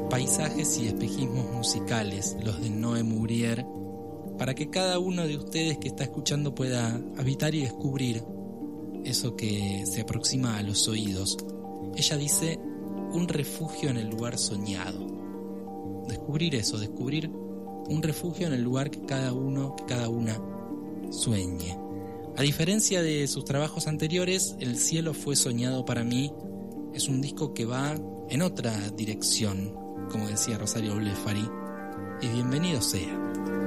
paisajes y espejismos musicales, los de Noé Murier, para que cada uno de ustedes que está escuchando pueda habitar y descubrir eso que se aproxima a los oídos. Ella dice: un refugio en el lugar soñado. Descubrir eso, descubrir un refugio en el lugar que cada uno, que cada una sueñe. A diferencia de sus trabajos anteriores, El cielo fue soñado para mí es un disco que va en otra dirección, como decía Rosario Blefari, y bienvenido sea.